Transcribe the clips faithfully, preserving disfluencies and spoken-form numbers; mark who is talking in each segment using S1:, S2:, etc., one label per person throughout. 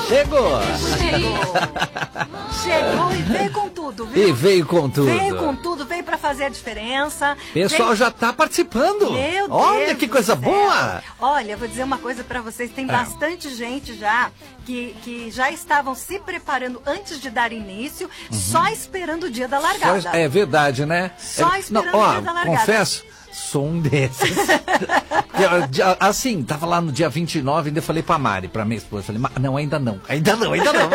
S1: chegou.
S2: Chegou. Chegou e veio com tudo, viu?
S1: E veio com tudo.
S2: Veio com tudo, veio pra fazer a diferença.
S1: O pessoal
S2: veio...
S1: já tá participando.
S2: Meu Deus.
S1: Olha que coisa boa.
S2: Olha, eu vou dizer uma coisa pra vocês. Tem
S1: É.
S2: bastante gente já que, que já estavam se preparando antes de dar início, uhum. só esperando o dia da largada.
S1: Só, é verdade, né?
S2: Só
S1: é,
S2: esperando
S1: não, ó,
S2: o dia da largada.
S1: Confesso, sou um desses. Assim, tava lá no dia vinte e nove, ainda falei pra Mari, pra minha esposa, falei, não, ainda não, ainda não, ainda não.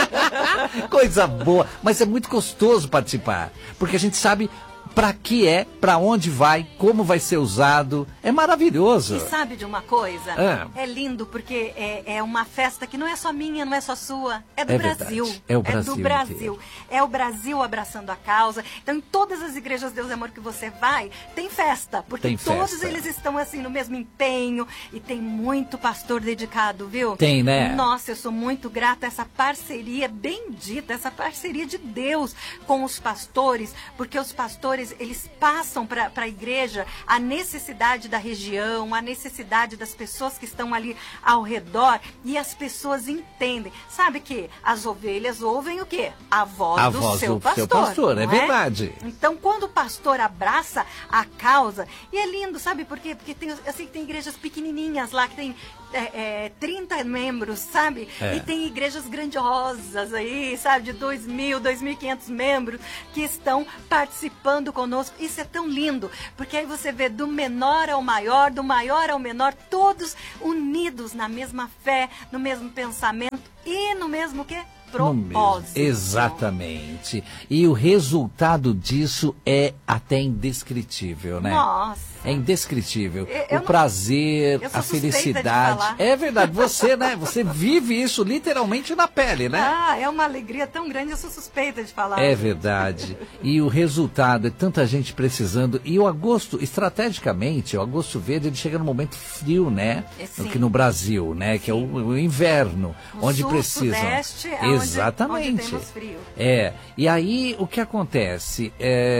S1: Coisa boa, mas é muito gostoso participar, porque a gente sabe para que é, para onde vai, como vai ser usado. É maravilhoso.
S2: E sabe de uma coisa? É, é lindo porque é, é uma festa que não é só minha, não é só sua. É do
S1: é
S2: Brasil.
S1: Verdade. É o Brasil.
S2: É do Brasil.
S1: Inteiro.
S2: É o Brasil abraçando a causa. Então, em todas as igrejas Deus e Amor que você vai, tem festa. Porque
S1: tem
S2: todos
S1: festa.
S2: eles estão assim no mesmo empenho. E tem muito pastor dedicado, viu?
S1: Tem, né?
S2: Nossa, eu sou muito grata a essa parceria bendita, essa parceria de Deus com os pastores. Porque os pastores, eles passam para a igreja a necessidade da região, a necessidade das pessoas que estão ali ao redor, e as pessoas entendem. Sabe que as ovelhas ouvem o quê? A voz
S1: a
S2: do
S1: voz
S2: seu
S1: do
S2: pastor.
S1: Seu pastor, é, é verdade.
S2: Então, quando o pastor abraça a causa, e é lindo, sabe por quê? Porque tem, eu sei que tem igrejas pequenininhas lá, que tem é, é, trinta membros, sabe?
S1: É.
S2: E tem igrejas grandiosas aí, sabe? De dois mil, dois mil e quinhentos membros que estão participando conosco. Isso é tão lindo, porque aí você vê do menor ao maior, do maior ao menor, todos unidos na mesma fé, no mesmo pensamento e no mesmo quê? Propósito.
S1: Exatamente. E o resultado disso é até indescritível, né?
S2: Nossa.
S1: É indescritível.
S2: Eu,
S1: o
S2: eu
S1: prazer,
S2: não,
S1: a felicidade. É verdade. Você, né? Você vive isso literalmente na pele, né?
S2: Ah, é uma alegria tão grande, eu sou suspeita de falar.
S1: É verdade. E o resultado é tanta gente precisando. E o agosto, estrategicamente, o agosto verde, ele chega no momento frio, né?
S2: Sim.
S1: Aqui no Brasil, né? Que é o, o inverno,
S2: no
S1: onde
S2: sul,
S1: precisam.
S2: Sudeste, é
S1: Exatamente.
S2: Onde, onde temos frio.
S1: É. E aí o que acontece?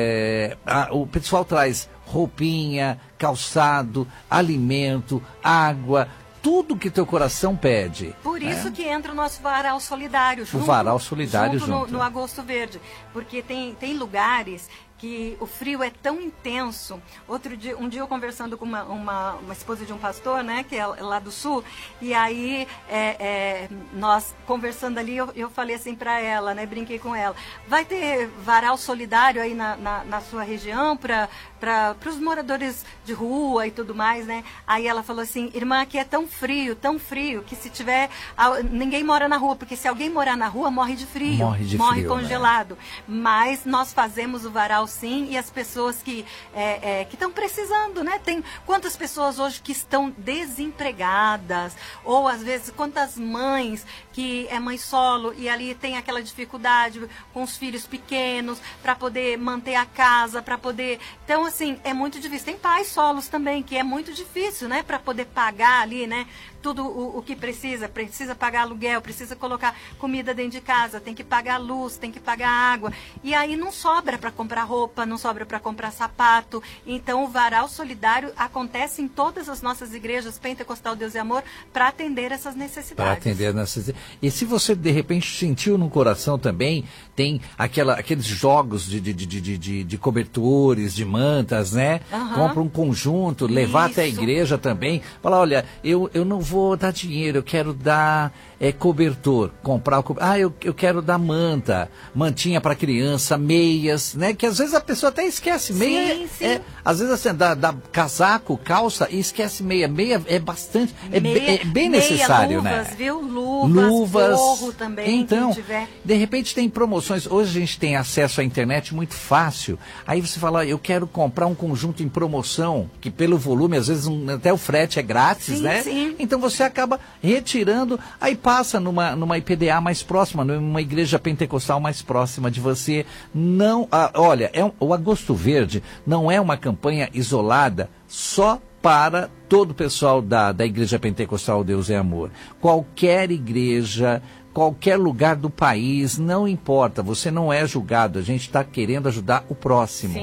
S1: É, a, o pessoal traz roupinha, calçado, alimento, água, tudo que teu coração pede.
S2: Por isso
S1: né?
S2: que entra o nosso varal solidário. Junto,
S1: o varal solidário
S2: junto.
S1: junto.
S2: No, no Agosto Verde. Porque tem, tem lugares que o frio é tão intenso. Outro dia, um dia eu conversando com uma, uma, uma esposa de um pastor, né, que é lá do sul, e aí é, é, nós conversando ali, eu, eu falei assim para ela, né, brinquei com ela, vai ter varal solidário aí na, na, na sua região para para os moradores de rua e tudo mais, né? Aí ela falou assim, irmã, aqui é tão frio, tão frio, que se tiver, ninguém mora na rua, porque se alguém morar na rua, morre de frio,
S1: morre, de
S2: morre
S1: frio,
S2: congelado.
S1: Né?
S2: Mas nós fazemos o varal sim, e as pessoas que é, é, que estão precisando, né? Tem quantas pessoas hoje que estão desempregadas, ou às vezes quantas mães que é mãe solo e ali tem aquela dificuldade com os filhos pequenos para poder manter a casa, para poder, então assim, é muito difícil. Tem pais solos também, que é muito difícil, né, para poder pagar ali, né, tudo o, o que precisa, precisa pagar aluguel, precisa colocar comida dentro de casa, tem que pagar luz, tem que pagar água, e aí não sobra para comprar roupa, não sobra para comprar sapato. Então o varal solidário acontece em todas as nossas igrejas Pentecostal Deus e Amor para atender essas necessidades.
S1: Para atender necessidades. E se você de repente sentiu no coração também, tem aquela, aqueles jogos de, de, de, de, de, de cobertores, de mantas, né?
S2: Uhum.
S1: Compra um conjunto, levar
S2: Isso.
S1: até a igreja também. Falar, olha, eu, eu não vou dar dinheiro, eu quero dar é, cobertor, comprar o cobertor. Ah, eu, eu quero dar manta, mantinha para criança, meias, né? Que às vezes a pessoa até esquece. Meia
S2: sim,
S1: é,
S2: sim.
S1: é, às vezes assim, dá, dá casaco, calça e esquece meia. Meia é bastante, é,
S2: meia,
S1: é bem
S2: meia,
S1: necessário,
S2: luvas,
S1: né?
S2: Viu? Luvas,
S1: Luvas,
S2: forro também,
S1: então,
S2: quem tiver.
S1: De repente tem promoções. Hoje a gente tem acesso à internet muito fácil. Aí você fala, eu quero comprar um conjunto em promoção, que pelo volume, às vezes um, até o frete é grátis,
S2: sim,
S1: né?
S2: Sim.
S1: Então você acaba retirando, aí passa numa, numa I P D A mais próxima, numa igreja pentecostal mais próxima de você. Não, ah, olha, é um, o Agosto Verde não é uma campanha isolada só para todo o pessoal da, da Igreja Pentecostal Deus é Amor. Qualquer igreja, qualquer lugar do país, não importa, você não é julgado, a gente está querendo ajudar o próximo.
S2: Sim.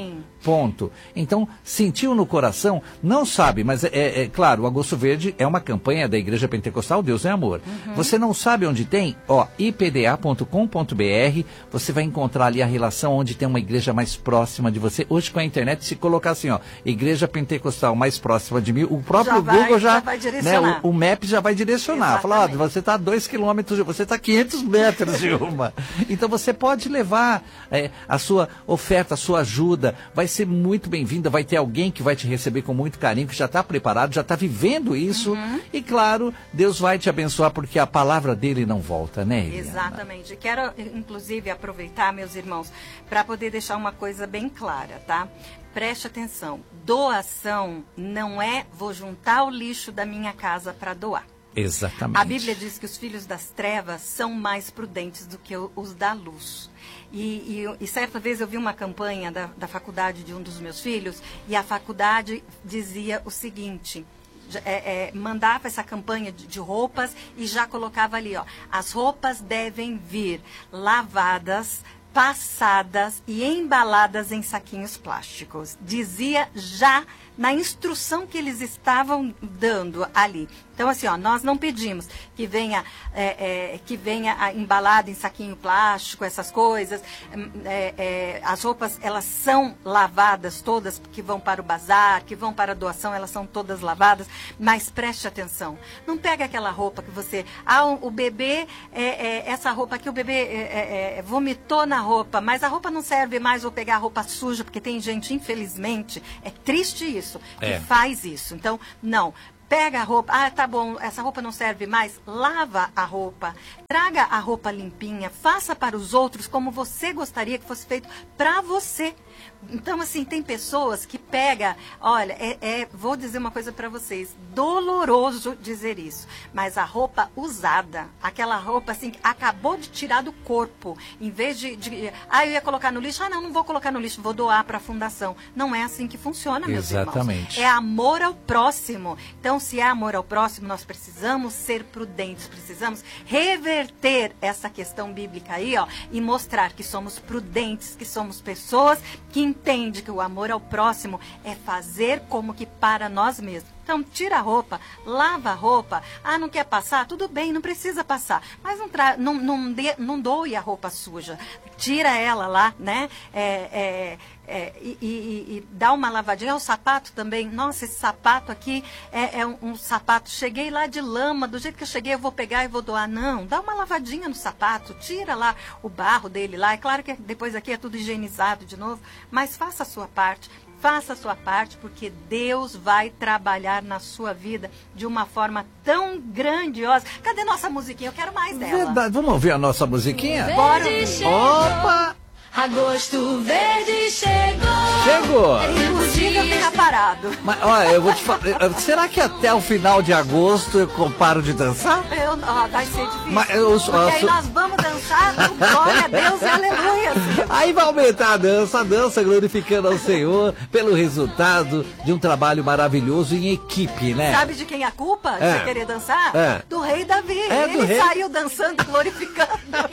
S1: Ponto. Então, sentiu no coração, não sabe, mas é, é, é claro, o Agosto Verde é uma campanha da Igreja Pentecostal Deus é Amor. Uhum. Você não sabe onde tem? Ó, i p d a ponto com ponto b r, você vai encontrar ali a relação onde tem uma igreja mais próxima de você. Hoje com a internet, se colocar assim, ó, Igreja Pentecostal mais próxima de mim, o próprio já vai, Google já, já vai direcionar. Né, o, o Map já vai direcionar. Falar, ó, você está a dois quilômetros, você está a quinhentos metros de uma. Então você pode levar é, a sua oferta, a sua ajuda, vai ser muito bem-vinda, vai ter alguém que vai te receber com muito carinho, que já está preparado, já está vivendo isso, uhum. E claro, Deus vai te abençoar, porque a palavra dele não volta, né, Eliana?
S2: Exatamente. Quero, inclusive, aproveitar, meus irmãos, para poder deixar uma coisa bem clara, tá? Preste atenção, doação não é vou juntar o lixo da minha casa para doar.
S1: Exatamente.
S2: A Bíblia diz que os filhos das trevas são mais prudentes do que os da luz. E, e, e certa vez eu vi uma campanha da, da faculdade de um dos meus filhos, e a faculdade dizia o seguinte, é, é, mandava essa campanha de, de roupas e já colocava ali, ó, as roupas devem vir lavadas, passadas e embaladas em saquinhos plásticos. Dizia já na instrução que eles estavam dando ali. Então, assim, ó, nós não pedimos que venha, é, é, que venha embalado em saquinho plástico, essas coisas. É, é, as roupas, elas são lavadas todas, que vão para o bazar, que vão para a doação, elas são todas lavadas. Mas preste atenção, não pega aquela roupa que você... Ah, o bebê, é, é, essa roupa aqui, o bebê é, é, vomitou na roupa, mas a roupa não serve mais, vou pegar a roupa suja, porque tem gente, infelizmente, é triste isso, que é. faz isso. Então, não... Pega a roupa, ah, tá bom, essa roupa não serve mais, lava a roupa, traga a roupa limpinha, faça para os outros como você gostaria que fosse feito para você. Então, assim, tem pessoas que pegam, olha, é, é, vou dizer uma coisa para vocês, doloroso dizer isso, mas a roupa usada, aquela roupa assim, que acabou de tirar do corpo, em vez de, de, ah, eu ia colocar no lixo, ah, não, não vou colocar no lixo, vou doar para a fundação. Não é assim que funciona, meus
S1: Exatamente.
S2: irmãos. É amor ao próximo. Então, se é amor ao próximo, nós precisamos ser prudentes, precisamos reverter essa questão bíblica aí, ó, e mostrar que somos prudentes, que somos pessoas que entende que o amor ao próximo é fazer como que para nós mesmos. Então, tira a roupa, lava a roupa. Ah, não quer passar? Tudo bem, não precisa passar. Mas não, tra não, não, de não doe a roupa suja. Tira ela lá, né? É, é, é, e, e, e dá uma lavadinha. O sapato também. Nossa, esse sapato aqui é, é um, um sapato. Cheguei lá de lama, do jeito que eu cheguei eu vou pegar e vou doar. Não, dá uma lavadinha no sapato. Tira lá o barro dele lá. É claro que depois aqui é tudo higienizado de novo. Mas faça a sua parte. Faça a sua parte, porque Deus vai trabalhar na sua vida de uma forma tão grandiosa. Cadê nossa musiquinha? Eu quero mais dela.
S1: Verdade. Vamos ouvir a nossa musiquinha?
S2: Bora!
S1: Opa!
S3: Agosto Verde chegou!
S1: Chegou!
S2: É impossível ficar parado.
S1: Mas, olha, eu vou te falar. Será que até o final de agosto eu paro de dançar?
S2: Eu, ó, vai ser difícil.
S1: Mas eu,
S2: porque eu, aí nós vamos dançar, glória a Deus e aleluia. Senhor.
S1: Aí vai aumentar a dança, a dança glorificando ao Senhor pelo resultado de um trabalho maravilhoso em equipe, né?
S2: Sabe de quem é a culpa de
S1: É.
S2: você querer dançar?
S1: É.
S2: Do rei Davi.
S1: É, do
S2: Ele
S1: rei.
S2: saiu dançando, glorificando.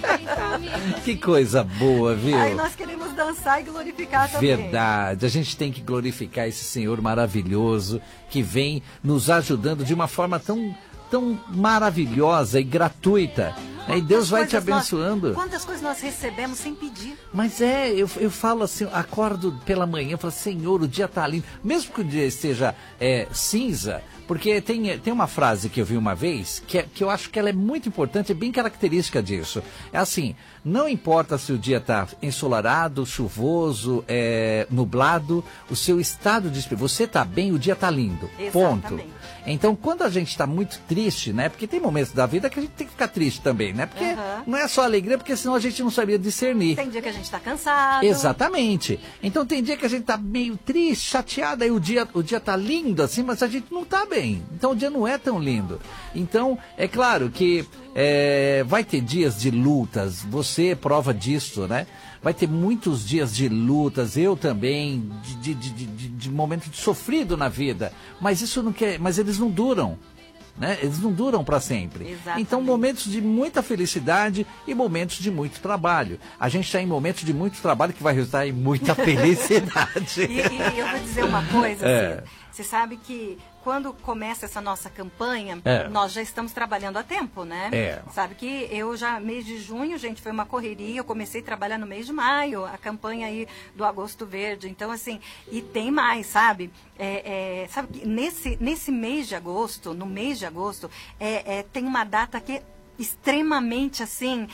S1: Que coisa boa, viu?
S2: Aí nós queremos dançar e glorificar também.
S1: Verdade, a gente tem que glorificar esse Senhor maravilhoso que vem nos ajudando de uma forma tão, tão maravilhosa e gratuita. Aí Deus vai te abençoando.
S2: Nós, quantas coisas nós recebemos sem pedir.
S1: Mas é, eu, eu falo assim, acordo pela manhã, eu falo, Senhor, o dia tá lindo. Mesmo que o dia esteja é, cinza, porque tem, tem uma frase que eu vi uma vez, que, é, que eu acho que ela é muito importante, é bem característica disso. É assim, não importa se o dia está ensolarado, chuvoso, é, nublado, o seu estado de espírito, você está bem, o dia está lindo. Ponto.
S2: Exatamente.
S1: Então, quando a gente está muito triste, né? Porque tem momentos da vida que a gente tem que ficar triste também, né? Porque
S2: Uhum.
S1: não é só alegria, porque senão a gente não sabia discernir.
S2: Tem dia que a gente está cansado.
S1: Exatamente. Então tem dia que a gente tá meio triste, chateado, aí o dia, o dia tá lindo assim, mas a gente não tá bem. Então o dia não é tão lindo. Então, é claro que é, vai ter dias de lutas, você é prova disso, né? Vai ter muitos dias de lutas, eu também, de, de, de, de, de momento de sofrido na vida. Mas isso não quer, mas eles não duram. né? Eles não duram para sempre.
S2: Exatamente.
S1: Então, momentos de muita felicidade e momentos de muito trabalho. A gente está em momentos de muito trabalho que vai resultar em muita felicidade.
S2: e, e eu vou dizer uma coisa,
S1: É.
S2: assim, você sabe que quando começa essa nossa campanha,
S1: É.
S2: nós já estamos trabalhando há tempo, né?
S1: É.
S2: Sabe que eu já, mês de junho, gente, foi uma correria, eu comecei a trabalhar no mês de maio, a campanha aí do Agosto Verde. Então, assim, e tem mais, sabe? É, é, sabe que nesse, nesse mês de agosto, no mês de agosto, é, é, tem uma data que extremamente assim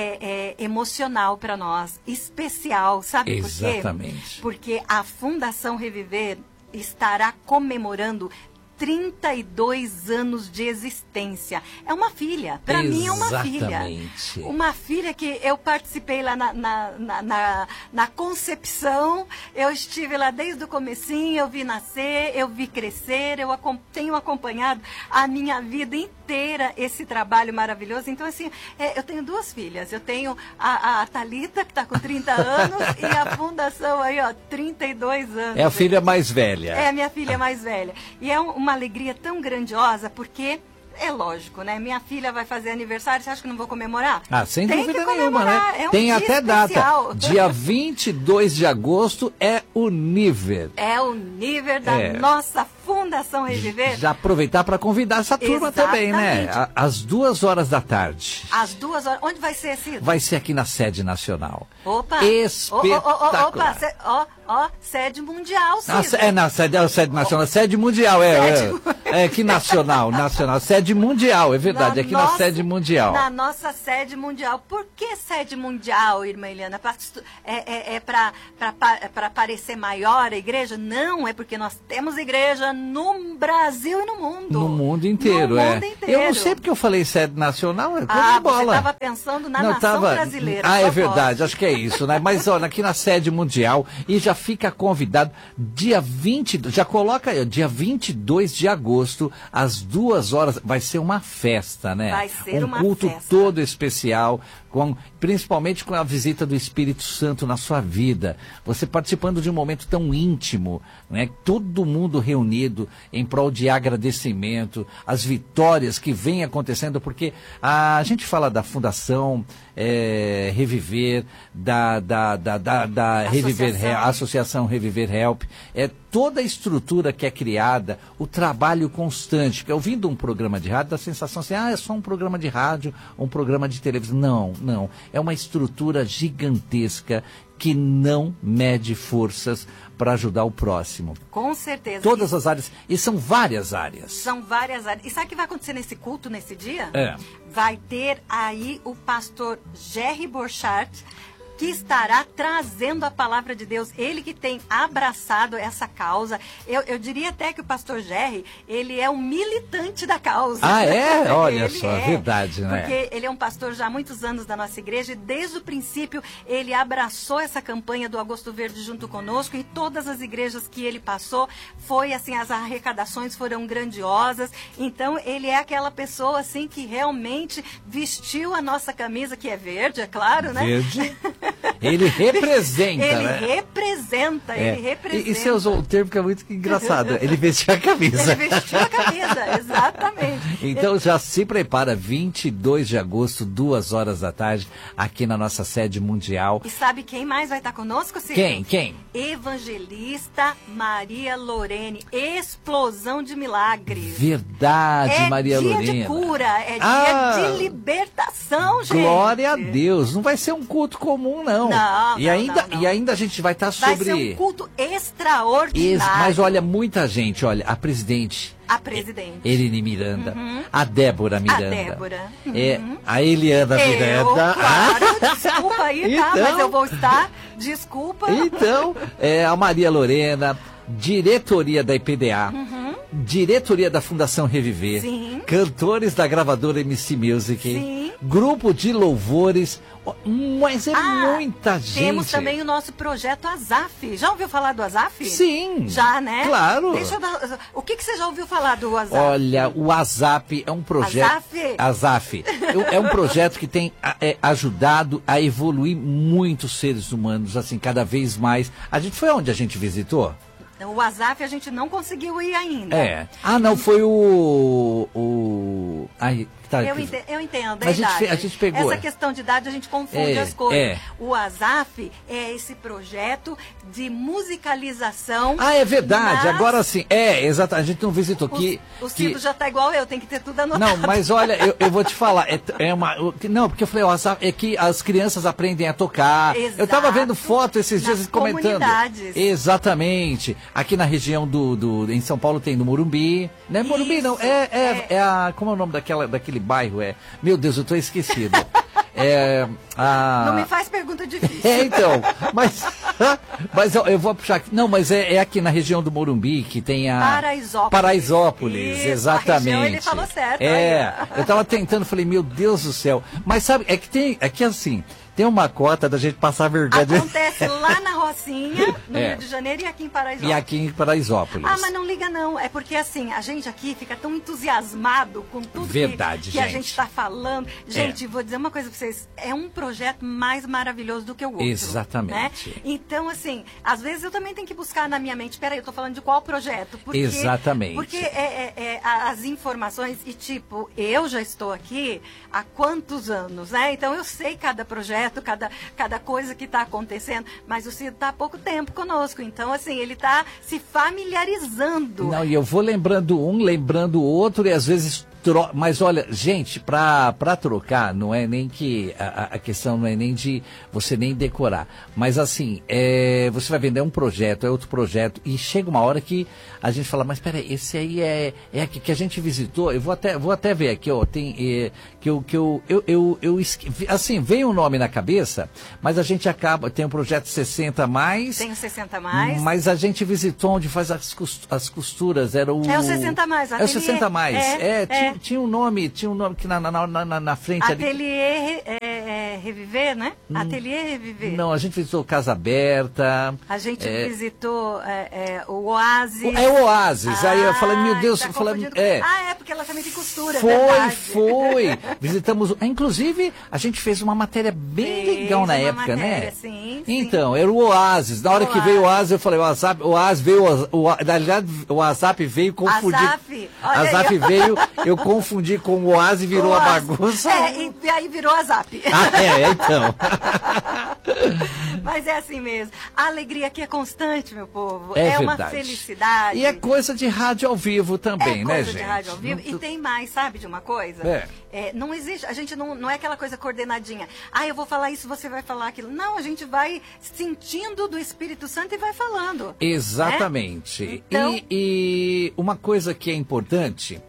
S2: é, é, emocional para nós, especial, sabe por quê?
S1: Exatamente.
S2: Porque a Fundação Reviver estará comemorando trinta e dois anos de existência. É uma filha, para mim é uma filha.
S1: Exatamente.
S2: Uma filha que eu participei lá na, na, na, na, na concepção, eu estive lá desde o comecinho, eu vi nascer, eu vi crescer, eu acom- tenho acompanhado a minha vida inteira esse trabalho maravilhoso. Então, assim, é, eu tenho duas filhas. Eu tenho a, a Thalita, que está com trinta anos, e a Fundação aí, ó, trinta e dois anos.
S1: É a filha mais velha.
S2: É a minha filha mais velha. E é um- uma alegria tão grandiosa, porque é lógico, né? Minha filha vai fazer aniversário, você acha que não vou comemorar?
S1: Ah, sem
S2: Tem
S1: dúvida
S2: que
S1: nenhuma, né?
S2: comemorar, é um
S1: Tem
S2: dia
S1: até
S2: especial.
S1: data. Dia vinte e dois de agosto é o Niver.
S2: É o nível da
S1: É.
S2: nossa Fundação Reviver.
S1: Já aproveitar para convidar essa turma também, né?
S2: Exatamente.
S1: A- Às duas horas da tarde.
S2: Às duas horas. Onde vai ser, Cid?
S1: Vai ser aqui na sede nacional.
S2: Opa!
S1: Espetacular.
S2: Ó, ó, ó, opa, cê- ó, ó, sede mundial, Cid.
S1: Ah, se- é na sede, é a sede nacional, sede mundial, é,
S2: Sede-
S1: é, é que nacional, nacional, sede mundial, é verdade, aqui na
S2: nossa-
S1: sede mundial.
S2: Na nossa sede mundial. Por que sede mundial, irmã Eliana? Pra estu- É, é, é para parecer maior a igreja? Não, é porque nós temos igreja no Brasil e no mundo.
S1: No mundo inteiro,
S2: no
S1: é.
S2: mundo inteiro.
S1: Eu não sei porque eu falei sede nacional, é coisa
S2: Ah,
S1: de bola.
S2: você estava pensando na
S1: Não,
S2: nação
S1: tava-
S2: brasileira.
S1: Ah,
S2: só
S1: é verdade,
S2: pode.
S1: acho que é isso, né? Mas olha, aqui na sede mundial, e já fica convidado, dia vinte, já coloca aí, ó, dia vinte e dois de agosto, às duas horas, vai ser uma festa, né?
S2: Vai ser
S1: um
S2: uma
S1: culto
S2: festa.
S1: todo especial, com, principalmente com a visita do Espírito Santo na sua vida. Você participando de um momento tão íntimo, né? Todo mundo reunido em prol de agradecimento, as vitórias que vêm acontecendo, porque a gente fala da Fundação é, Reviver, da, da, da, da, da Reviver,
S2: Associação.
S1: He- Associação Reviver Help, é toda a estrutura que é criada, o trabalho constante. Porque ouvindo um programa de rádio, dá a sensação assim, ah, é só um programa de rádio, um programa de televisão. Não, não. É uma estrutura gigantesca que não mede forças para ajudar o próximo.
S2: Com certeza.
S1: Todas as áreas, e são várias áreas.
S2: São várias áreas. E sabe o que vai acontecer nesse culto, nesse dia?
S1: É.
S2: Vai ter aí o pastor Jerry Borchardt, que estará trazendo a palavra de Deus. Ele que tem abraçado essa causa. Eu, eu diria até que o pastor Jerry, ele é um militante da causa.
S1: Ah, é? Olha
S2: Ele
S1: só,
S2: é,
S1: verdade, né?
S2: Porque ele é um pastor já há muitos anos da nossa igreja e desde o princípio ele abraçou essa campanha do Agosto Verde junto conosco e todas as igrejas que ele passou, foi assim, as arrecadações foram grandiosas. Então ele é aquela pessoa assim que realmente vestiu a nossa camisa, que é verde, é claro, né?
S1: Verde. Ele representa,
S2: Ele
S1: né?
S2: representa,
S1: É.
S2: ele representa.
S1: E, e você usou um termo que é muito engraçado. Ele vestiu a camisa.
S2: Ele vestiu a camisa, exatamente.
S1: Então já se prepara, vinte e dois de agosto, duas horas da tarde, aqui na nossa sede mundial.
S2: E sabe quem mais vai estar conosco, Ciro?
S1: Quem? Quem?
S2: Evangelista Maria Lorene. Explosão de milagres.
S1: Verdade,
S2: é
S1: Maria
S2: dia
S1: Lorena.
S2: de cura, é dia
S1: Ah,
S2: de libertação, gente.
S1: Glória a Deus. Não vai ser um culto comum, não.
S2: Não,
S1: e,
S2: não,
S1: ainda,
S2: não, não.
S1: e ainda a gente vai estar
S2: Vai
S1: sobre...
S2: ser um culto
S1: Ex-
S2: extraordinário.
S1: Mas olha, muita gente, olha, a presidente...
S2: A presidente.
S1: Erine Miranda, a Débora Miranda.
S2: Débora.
S1: É, a Eliana
S2: Eu,
S1: Miranda.
S2: claro, desculpa aí, tá?
S1: Então-
S2: Mas eu vou estar, desculpa.
S1: Então, é, a Maria Lorena, diretoria da I P D A, diretoria da Fundação Reviver,
S2: Sim.
S1: cantores da gravadora M C Music,
S2: Sim.
S1: grupo de louvores, ó, mas é
S2: Ah,
S1: muita gente.
S2: Temos também o nosso projeto Azaf. Já ouviu falar do Azaf?
S1: Sim.
S2: Já, né?
S1: Claro.
S2: Deixa eu dar... O que, que você já ouviu falar do Azaf?
S1: Olha, o ASAP é um projeto.
S2: Azaf?
S1: ASAF. É um projeto que tem a- é, ajudado a evoluir muitos seres humanos, assim, cada vez mais. A gente foi onde a gente visitou?
S2: O WhatsApp a gente não conseguiu ir ainda.
S1: É. Ah, não, foi o... o... Ai, tá,
S2: eu, ente, eu entendo,
S1: a,
S2: a,
S1: gente,
S2: idade.
S1: a gente pegou.
S2: Essa questão de idade a gente confunde
S1: é,
S2: as coisas.
S1: É.
S2: O WhatsApp é esse projeto de musicalização.
S1: Ah, é verdade.
S2: Nas...
S1: Agora sim. É, exato. A gente não visitou.
S2: O,
S1: que,
S2: o Cido
S1: que...
S2: já tá igual eu, tem que ter tudo anotado.
S1: Não, mas olha, eu, eu vou te falar. É, é uma, não, porque eu falei, o WhatsApp é que as crianças aprendem a tocar.
S2: Exato.
S1: Eu tava vendo foto esses dias
S2: Nas
S1: comentando.
S2: comunidades.
S1: Exatamente. Aqui na região do, do. Em São Paulo tem no Morumbi. Não é Morumbi,
S2: Isso,
S1: não. É, é,
S2: é.
S1: é a. Como é o nome daquela, daquele bairro? É. Meu Deus, eu tô esquecido. É, a...
S2: Não me faz pergunta difícil.
S1: É, então, mas, mas eu, eu vou puxar aqui. Não, mas é, é aqui na região do Morumbi que tem a...
S2: Paraisópolis.
S1: Paraisópolis,
S2: Isso,
S1: exatamente.
S2: a região, ele falou certo.
S1: É,
S2: Aí.
S1: eu tava tentando, falei, meu Deus do céu. Mas sabe, é que tem, é que assim... Tem uma cota da gente passar vergonha.
S2: Acontece lá na Rocinha, no
S1: É.
S2: Rio de Janeiro, e aqui em Paraisópolis.
S1: E aqui em Paraisópolis.
S2: Ah, mas não liga não. É porque assim, a gente aqui fica tão entusiasmado com tudo
S1: Verdade,
S2: que, que a
S1: gente.
S2: gente está falando. Gente,
S1: É.
S2: vou dizer uma coisa para vocês. É um projeto mais maravilhoso do que o outro.
S1: Exatamente.
S2: Né? Então, assim, às vezes eu também tenho que buscar na minha mente, peraí, eu tô falando de qual projeto? Porque,
S1: Exatamente.
S2: Porque é, é, é, as informações, e tipo, eu já estou aqui há quantos anos, né? Então eu sei cada projeto, cada... cada coisa que está acontecendo, mas o Cido está há pouco tempo conosco, então assim, ele está se familiarizando.
S1: Não, e eu vou lembrando um, lembrando o outro, e às vezes... Tro... Mas olha, gente, para trocar, não é nem que... A, a questão não é nem de você nem decorar. Mas assim, é, você vai vender um projeto, é outro projeto, e chega uma hora que a gente fala, mas peraí, esse aí é, é aqui que a gente visitou, eu vou até, vou até ver aqui, ó, tem... É, que eu, que eu, eu, eu, eu esque... Assim, veio um nome na cabeça, mas a gente acaba... Tem o projeto sessenta mais...
S2: Tem o sessenta mais.
S1: Mas a gente visitou onde faz as, cost... as costuras, era o...
S2: É o sessenta mais.
S1: É o sessenta mais, é,
S2: é,
S1: é, tinha, tinha um nome, tinha um nome que na, na, na, na frente ali.
S2: Ateliê é, é, Reviver, né? Hum, Ateliê Reviver.
S1: Não, a gente visitou Casa Aberta.
S2: A gente
S1: é,
S2: visitou é, é, o Oásis.
S1: É o Oásis.
S2: Ah,
S1: aí eu falei, meu Deus,
S2: tá
S1: falando,
S2: com...
S1: é.
S2: Ah, é, porque ela também tem costura,
S1: Foi,
S2: verdade.
S1: foi. Visitamos, inclusive, a gente fez uma matéria bem
S2: fez
S1: legal na
S2: uma
S1: época,
S2: matéria,
S1: né?
S2: Sim,
S1: então, era o Oásis. Na hora
S2: o
S1: que veio o Oásis, eu falei, o WhatsApp, o Oásis veio, o, o, na realidade, o WhatsApp veio confundir.
S2: Azaf, olha
S1: A Zap
S2: aí,
S1: veio, eu confundi com o Oásis e virou a bagunça.
S2: É, e, e aí virou a Zap.
S1: Ah, é, então.
S2: Mas é assim mesmo. A alegria aqui é constante, meu povo.
S1: É,
S2: é uma
S1: verdade.
S2: felicidade.
S1: E é coisa de rádio ao vivo também,
S2: é
S1: né,
S2: coisa
S1: gente?
S2: de rádio ao vivo.
S1: Não...
S2: E tem mais, sabe de uma coisa?
S1: É.
S2: É, não existe, a gente não, não é aquela coisa coordenadinha. Ah, eu vou falar isso, você vai falar aquilo. Não, a gente vai sentindo do Espírito Santo e vai falando.
S1: Exatamente.
S2: Né? Então...
S1: E, e uma coisa que é importante,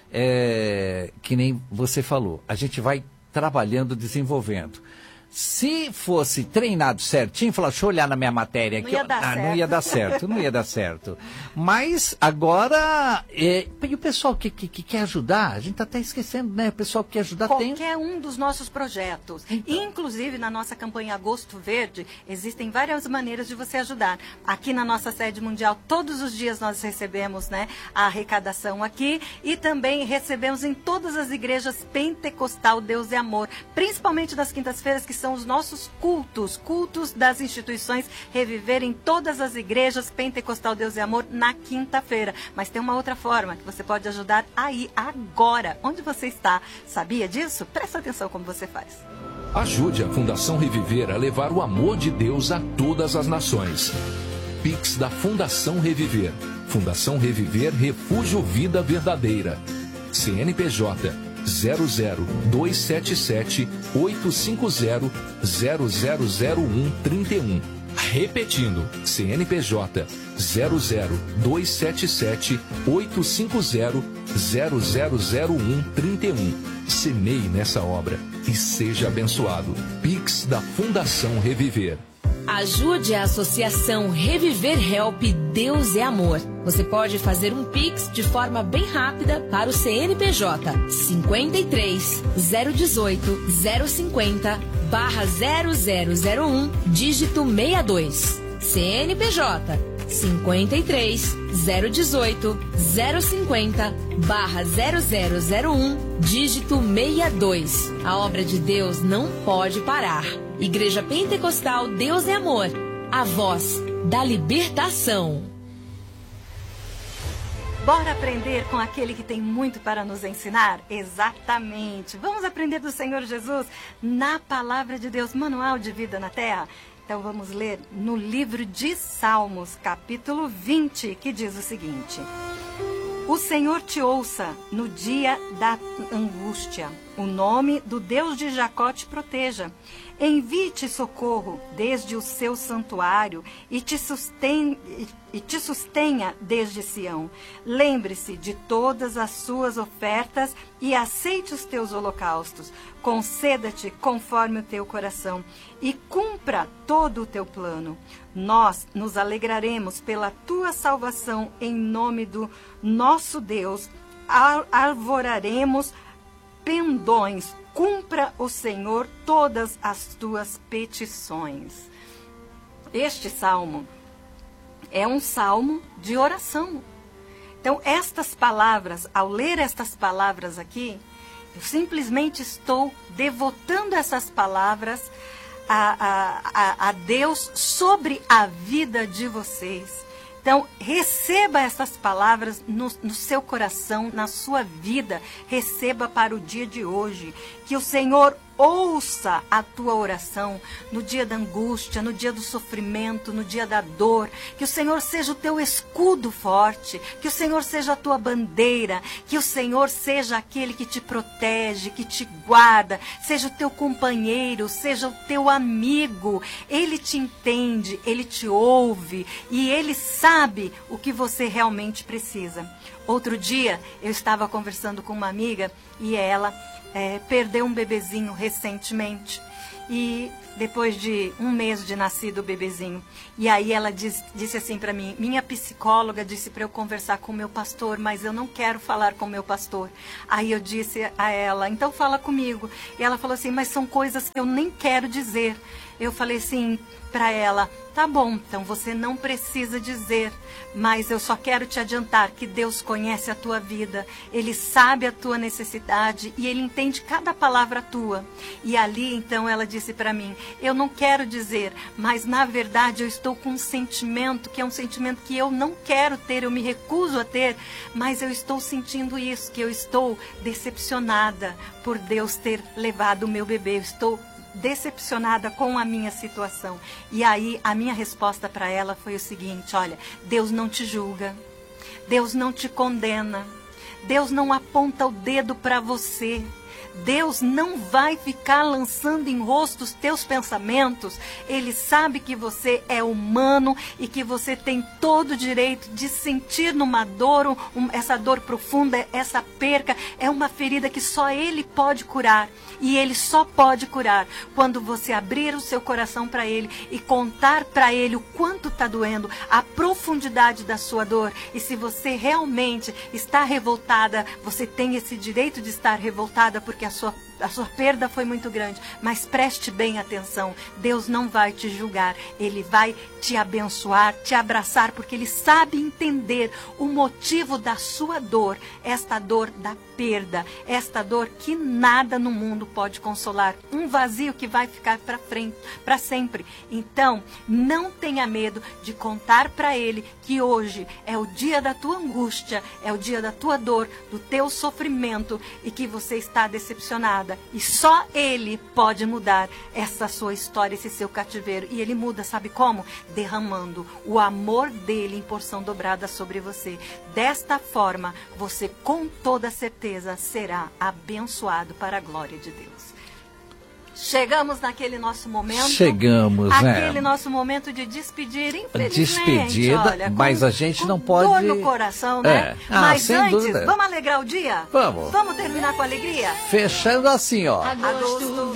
S1: é, que nem você falou, a gente vai trabalhando, desenvolvendo. Se fosse treinado certinho, falar, deixa eu olhar na minha matéria aqui.
S2: Não ia dar
S1: ah,
S2: certo.
S1: não ia dar certo, não ia dar certo. Mas agora, é, e o pessoal que, que, que quer ajudar, a gente está até esquecendo, né? O pessoal que quer ajudar tem...
S2: Qualquer um dos nossos projetos.
S1: Então.
S2: Inclusive, na nossa campanha Agosto Verde, existem várias maneiras de você ajudar. Aqui na nossa sede mundial, todos os dias nós recebemos, né, a arrecadação aqui e também recebemos em todas as igrejas Pentecostal Deus e Amor, principalmente nas quintas-feiras, que são os nossos cultos, cultos das instituições Reviver em todas as igrejas Pentecostal Deus e Amor na quinta-feira. Mas tem uma outra forma que você pode ajudar aí, agora, onde você está. Sabia disso? Presta atenção como você faz.
S4: Ajude a Fundação Reviver a levar o amor de Deus a todas as nações. Pix da Fundação Reviver. Fundação Reviver Refúgio Vida Verdadeira. C N P J zero zero dois sete sete oito cinco zero zero zero zero um trinta e um. Repetindo, C N P J zero zero dois sete sete oito cinco zero zero zero zero um trinta e um. Semeie nessa obra e seja abençoado. Pix da Fundação Reviver.
S5: Ajude a Associação Reviver Help Deus é Amor. Você pode fazer um Pix de forma bem rápida para o C N P J cinquenta e três, zero dezoito, zero cinquenta, barra zero zero zero um, dígito sessenta e dois. C N P J cinquenta e três, zero dezoito, zero cinquenta, barra zero zero zero um, dígito sessenta e dois. A obra de Deus não pode parar. Igreja Pentecostal Deus é Amor, a voz da libertação.
S2: Bora aprender com aquele que tem muito para nos ensinar? Exatamente. Vamos aprender do Senhor Jesus na Palavra de Deus, Manual de Vida na Terra? Então vamos ler no livro de Salmos, capítulo vinte, que diz o seguinte: O Senhor te ouça no dia da angústia. O nome do Deus de Jacó te proteja. Envie-te socorro desde o seu santuário e te, susten e te sustenha desde Sião. Lembre-se de todas as suas ofertas e aceite os teus holocaustos. Conceda-te conforme o teu coração e cumpra todo o teu plano. Nós nos alegraremos pela tua salvação em nome do nosso Deus. Ar arvoraremos pendões. Cumpra o Senhor todas as tuas petições. Este salmo é um salmo de oração. Então, estas palavras, ao ler estas palavras aqui, eu simplesmente estou devotando essas palavras a, a, a, a Deus sobre a vida de vocês. Então, receba essas palavras no, no seu coração, na sua vida. Receba para o dia de hoje. Que o Senhor ouça a tua oração no dia da angústia, no dia do sofrimento, no dia da dor. Que o Senhor seja o teu escudo forte. Que o Senhor seja a tua bandeira. Que o Senhor seja aquele que te protege, que te guarda. Seja o teu companheiro, seja o teu amigo. Ele te entende, ele te ouve e ele sabe o que você realmente precisa. Outro dia eu estava conversando com uma amiga e ela é, perdeu um bebezinho recentemente. E depois de um mês de nascido o bebezinho. E aí ela diz, disse assim para mim, minha psicóloga disse para eu conversar com o meu pastor, mas eu não quero falar com o meu pastor. Aí eu disse a ela, então fala comigo. E ela falou assim, mas são coisas que eu nem quero dizer. Eu falei assim para ela, tá bom, então você não precisa dizer, mas eu só quero te adiantar que Deus conhece a tua vida, Ele sabe a tua necessidade e Ele entende cada palavra tua. E ali, então, ela disse para mim, eu não quero dizer, mas na verdade eu estou com um sentimento, que é um sentimento que eu não quero ter, eu me recuso a ter, mas eu estou sentindo isso, que eu estou decepcionada por Deus ter levado o meu bebê, eu estou decepcionada com a minha situação. E aí a minha resposta para ela foi o seguinte, olha, Deus não te julga, Deus não te condena, Deus não aponta o dedo para você. Deus não vai ficar lançando em rosto os teus pensamentos. Ele sabe que você é humano e que você tem todo o direito de sentir numa dor, um, essa dor profunda, essa perca. É uma ferida que só Ele pode curar. E Ele só pode curar quando você abrir o seu coração para Ele e contar para Ele o quanto está doendo, a profundidade da sua dor. E se você realmente está revoltada, você tem esse direito de estar revoltada porque a sua, a sua perda foi muito grande. Mas preste bem atenção, Deus não vai te julgar, Ele vai te abençoar, te abraçar, porque Ele sabe entender o motivo da sua dor, esta dor da perda, esta dor que nada no mundo pode consolar, um vazio que vai ficar para frente, para sempre. Então, não tenha medo de contar para Ele que hoje é o dia da tua angústia, é o dia da tua dor, do teu sofrimento e que você está decepcionada. E só Ele pode mudar essa sua história, esse seu cativeiro. E Ele muda, sabe como? Derramando o amor dele em porção dobrada sobre você. Desta forma, você com toda certeza será abençoado para a glória de Deus. Chegamos naquele nosso momento.
S1: Chegamos, né?
S2: Aquele nosso momento de despedir, infelizmente.
S1: Despedida,
S2: olha, com,
S1: mas a gente não
S2: com
S1: pode...
S2: dor no coração, né?
S1: É. Ah,
S2: mas
S1: sem
S2: antes,
S1: dúvida.
S2: vamos alegrar o dia?
S1: Vamos.
S2: Vamos terminar com alegria?
S1: Fechando assim, ó.
S3: Agosto.